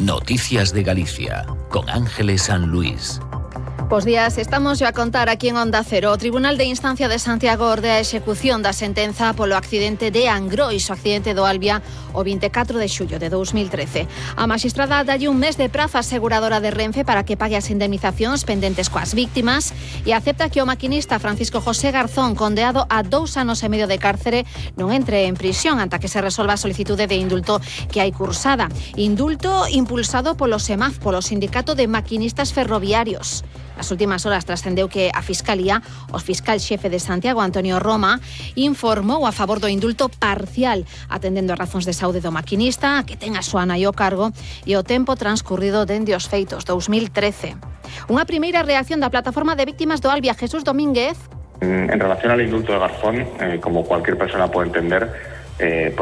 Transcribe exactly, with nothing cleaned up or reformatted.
Noticias de Galicia, con Ángeles San Luis. Bos días, estamos a contar aquí en Onda Cero. O Tribunal de Instancia de Santiago ordea a execución da sentenza polo accidente de Angrois, o accidente do Albia, o vinte e catro de xullo de dos mil trece. A magistrada dalle un mes de prazo á aseguradora de Renfe para que pague as indemnizacións pendentes coas víctimas e acepta que o maquinista Francisco José Garzón, condeado a dous anos e medio de cárcere, non entre en prisión ata que se resolva a solicitude de indulto que hai cursada. Indulto impulsado polo SEMAF, polo Sindicato de Maquinistas Ferroviarios. Nas últimas horas trascendeu que a Fiscalía, o fiscal xefe de Santiago, Antonio Roma, informou a favor do indulto parcial, atendendo a razóns de saúde do maquinista, que ten a súa nai ao cargo, e o tempo transcurrido dende os feitos, dos mil trece. Unha primeira reacción da plataforma de víctimas do Albia, Jesús Domínguez. En relación al indulto de Garzón, eh, como cualquier persona puede entender, eh,